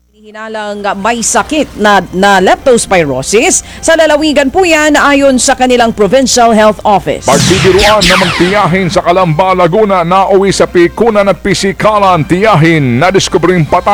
Hinalang may sakit na leptospirosis sa lalawigan po yan ayon sa kanilang Provincial Health Office. Pagbibiruan na magtiyahin sa Calamba, Laguna, nauwi sa pikunan at pisikalan, tiyahin na diskubring patay.